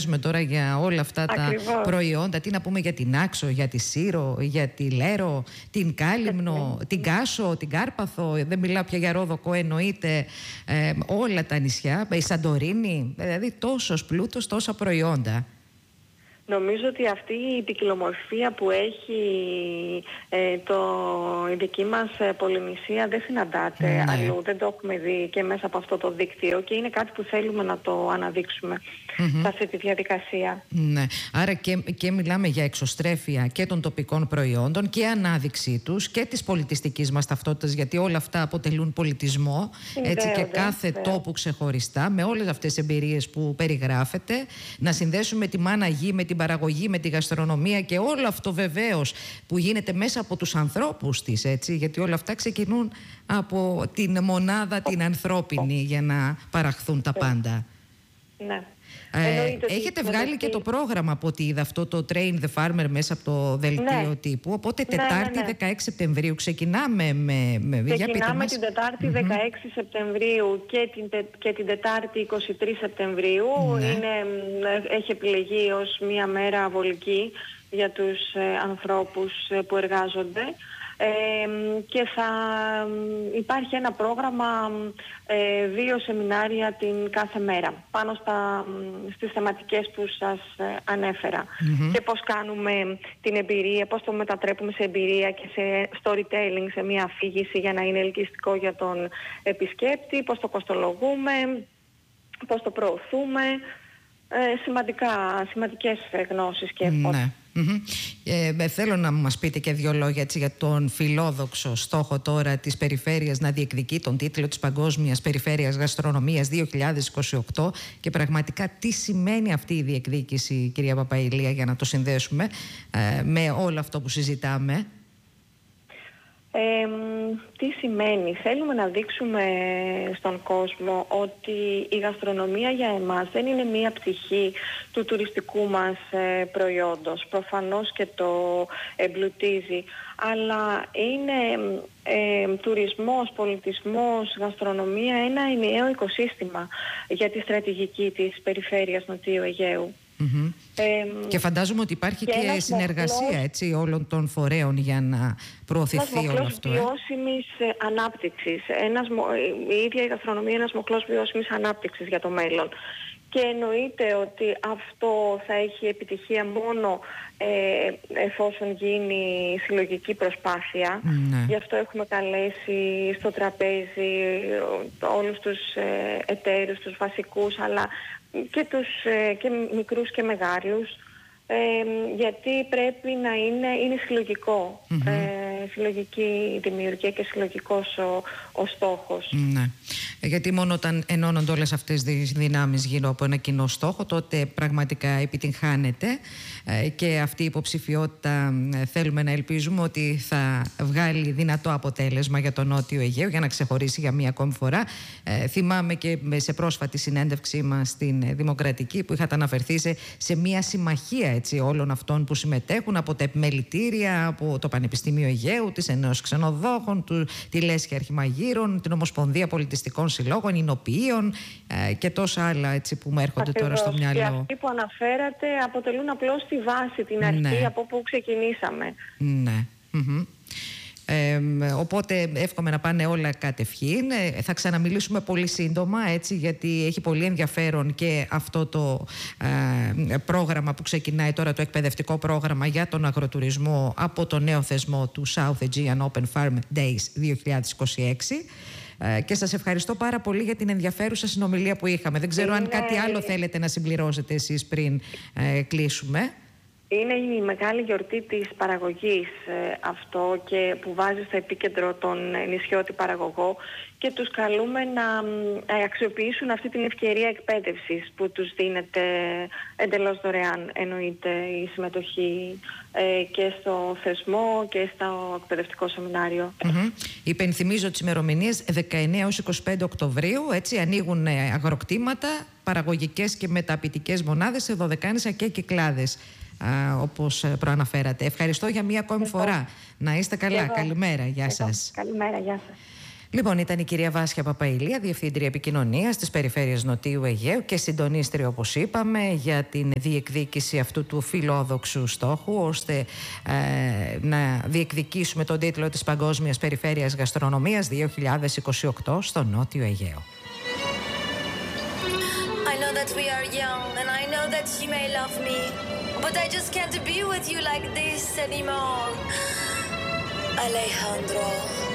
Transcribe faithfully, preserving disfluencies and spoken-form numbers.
κουβεντιάζουμε τώρα για όλα αυτά Ακριβώς. τα προϊόντα. Τι να πούμε για την Άξο, για τη Σύρο, για τη Λέρο, την Κάλυμνο, την Κάσο, την Κάρπαθο. Δεν μιλάω πια για Ρόδοκο, εννοείται. Ε, όλα τα νησιά, η Σαντορίνη. Δηλαδή τόσος πλούτος, τόσα προϊόντα. Νομίζω ότι αυτή η ποικιλομορφία που έχει ε, το, η δική μας ε, Πολυνησία δεν συναντάται ναι. αλλού, δεν το έχουμε δει και μέσα από αυτό το δίκτυο και είναι κάτι που θέλουμε να το αναδείξουμε mm-hmm. σε αυτή τη διαδικασία. Ναι. Άρα και, και μιλάμε για εξωστρέφεια και των τοπικών προϊόντων και ανάδειξή τους και της πολιτιστικής μας ταυτότητας, γιατί όλα αυτά αποτελούν πολιτισμό, έτσι, και κάθε δε. τόπο ξεχωριστά με όλες αυτές τις εμπειρίες που περιγράφεται, να συνδέσουμε τη μάνα γη με την παραγωγή, με τη γαστρονομία και όλο αυτό βεβαίως που γίνεται μέσα από τους ανθρώπους της, έτσι, γιατί όλα αυτά ξεκινούν από την μονάδα την ανθρώπινη για να παραχθούν τα πάντα. Ναι. Ε, έχετε βγάλει ότι... και το πρόγραμμα από ό,τι είδα, αυτό το Train the Farmer μέσα από το δελτίο ναι. τύπου. Οπότε ναι, Τετάρτη ναι, ναι. δεκαέξι Σεπτεμβρίου ξεκινάμε με... με ξεκινάμε την Τετάρτη mm-hmm. δεκαέξι Σεπτεμβρίου και την, τε, και την Τετάρτη είκοσι τρεις Σεπτεμβρίου. Ναι. Είναι, έχει επιλεγεί ως μία μέρα βολική για τους ε, ανθρώπους ε, που εργάζονται. Ε, και θα υπάρχει ένα πρόγραμμα, ε, δύο σεμινάρια την κάθε μέρα πάνω στα, στις θεματικές που σας ε, ανέφερα mm-hmm. και πώς κάνουμε την εμπειρία, πώς το μετατρέπουμε σε εμπειρία και σε storytelling, σε μια αφήγηση για να είναι ελκυστικό για τον επισκέπτη, πώς το κοστολογούμε, πώς το προωθούμε, ε, σημαντικά, σημαντικές γνώσεις και εφόδια. Ναι. Mm-hmm. Ε, θέλω να μας πείτε και δύο λόγια, έτσι, για τον φιλόδοξο στόχο τώρα της περιφέρειας να διεκδικεί τον τίτλο της Παγκόσμιας Περιφέρειας Γαστρονομίας δύο χιλιάδες είκοσι οκτώ και πραγματικά τι σημαίνει αυτή η διεκδίκηση, κυρία Παπαηλία, για να το συνδέσουμε ε, με όλο αυτό που συζητάμε. Ε, τι σημαίνει? Θέλουμε να δείξουμε στον κόσμο ότι η γαστρονομία για εμάς δεν είναι μία πτυχή του τουριστικού μας ε, προϊόντος. Προφανώς και το εμπλουτίζει, αλλά είναι ε, τουρισμός, πολιτισμός, γαστρονομία ένα ενιαίο οικοσύστημα για τη στρατηγική της περιφέρειας Νοτιού Αιγαίου. Mm-hmm. Ε, και φαντάζομαι ότι υπάρχει και, και συνεργασία μοχλός, έτσι, όλων των φορέων για να προωθηθεί όλο αυτό. Ένας μοχλός βιώσιμης ε, ανάπτυξης. Ένας, η ίδια η γαστρονομία είναι ένας μοχλός βιώσιμης ανάπτυξης για το μέλλον. Και εννοείται ότι αυτό θα έχει επιτυχία μόνο ε, εφόσον γίνει συλλογική προσπάθεια. Ναι. Γι' αυτό έχουμε καλέσει στο τραπέζι όλους τους ε, εταίρους, τους βασικούς, αλλά και τους ε, και μικρούς και μεγάλους, ε, γιατί πρέπει να είναι, είναι συλλογικό, mm-hmm. ε, συλλογική δημιουργία και συλλογικός ο, ο στόχος. Ναι. Γιατί μόνο όταν ενώνονται όλες αυτές τις δυνάμεις γύρω από ένα κοινό στόχο, τότε πραγματικά επιτυγχάνεται ε, και αυτή η υποψηφιότητα ε, θέλουμε να ελπίζουμε ότι θα βγάλει δυνατό αποτέλεσμα για τον Νότιο Αιγαίο, για να ξεχωρίσει για μία ακόμη φορά. Ε, θυμάμαι και σε πρόσφατη συνέντευξή μας στην Δημοκρατική που είχατε αναφερθεί σε, σε μία συμμαχία, έτσι, όλων αυτών που συμμετέχουν από τα επιμελητήρια, από το Πανεπιστήμιο Αιγαίου, της Ενώσης Ξενοδόχων, του, τη Λέσχη Αρχιμαγείρων, την Ομοσπονδία Πολιτιστικών Συλλόγων, Ινοποιείων ε, και τόσα άλλα, έτσι, που μου έρχονται Ακριβώς. τώρα στο μυαλό. Και αυτοί που αναφέρατε αποτελούν απλώς τη βάση, την αρχή, ναι. από που ξεκινήσαμε. Ναι. Mm-hmm. Ε, οπότε εύχομαι να πάνε όλα κατευχήν. Ε, θα ξαναμιλήσουμε πολύ σύντομα, έτσι, γιατί έχει πολύ ενδιαφέρον και αυτό το ε, πρόγραμμα που ξεκινάει τώρα, το εκπαιδευτικό πρόγραμμα για τον αγροτουρισμό από το νέο θεσμό του South Aegean Open Farm Days δύο χιλιάδες είκοσι έξι. Ε, και σας ευχαριστώ πάρα πολύ για την ενδιαφέρουσα συνομιλία που είχαμε. Δεν ξέρω είναι... αν κάτι άλλο θέλετε να συμπληρώσετε εσείς πριν ε, κλείσουμε. Είναι η μεγάλη γιορτή της παραγωγής ε, αυτό και που βάζει στο επίκεντρο τον νησιώτη παραγωγό και τους καλούμε να ε, αξιοποιήσουν αυτή την ευκαιρία εκπαίδευσης που τους δίνεται εντελώς δωρεάν. Εννοείται η συμμετοχή ε, και στο θεσμό και στο εκπαιδευτικό σεμινάριο. Mm-hmm. Υπενθυμίζω τις ημερομηνίες δεκαεννέα έως είκοσι πέντε Οκτωβρίου, έτσι, ανοίγουν αγροκτήματα, παραγωγικές και μεταποιητικές μονάδες σε Δωδεκάνησα και Κυκλάδες. Α, όπως προαναφέρατε. Ευχαριστώ για μία ακόμη φορά. Να είστε καλά. Καλημέρα. Γεια σας. Καλημέρα. Γεια σας. Λοιπόν, ήταν η κυρία Βάσια Παπαηλία, Διευθύντρια Επικοινωνίας της Περιφέρειας Νοτιού Αιγαίου και συντονίστρια, όπως είπαμε, για την διεκδίκηση αυτού του φιλόδοξου στόχου, ώστε ε, να διεκδικήσουμε τον τίτλο της Παγκόσμιας Περιφέρειας Γαστρονομίας δύο χιλιάδες είκοσι οκτώ στο Νότιο Αιγαίο. I know that we are young and I know that you may love me, but I just can't be with you like this anymore. Alejandro.